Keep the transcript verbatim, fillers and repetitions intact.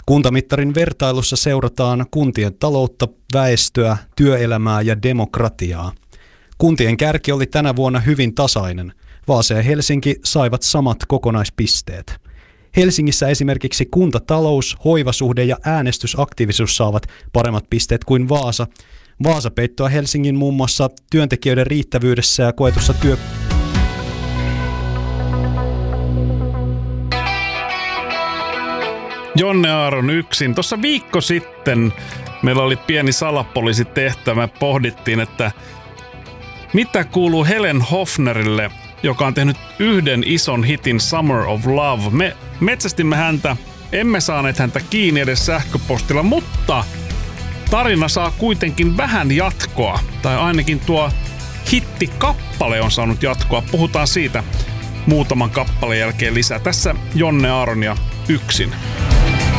Kuntamittarin vertailussa seurataan kuntien taloutta, väestöä, työelämää ja demokratiaa. Kuntien kärki oli tänä vuonna hyvin tasainen. Vaasa ja Helsinki saivat samat kokonaispisteet. Helsingissä esimerkiksi kuntatalous, hoivasuhde ja äänestysaktiivisuus saavat paremmat pisteet kuin Vaasa. Vaasa peittoa Helsingin muun muassa työntekijöiden riittävyydessä ja koetussa työ... Jonne Aaron yksin. Tuossa viikko sitten meillä oli pieni salapoliisitehtävä. Pohdittiin, että mitä kuuluu Helen Hofnerille, joka on tehnyt yhden ison hitin Summer of Love. Me metsästimme häntä, emme saaneet häntä kiinni edes sähköpostilla, mutta tarina saa kuitenkin vähän jatkoa. Tai ainakin tuo hittikappale on saanut jatkoa. Puhutaan siitä muutaman kappaleen jälkeen lisää. Tässä Jonne Aaron ja yksin.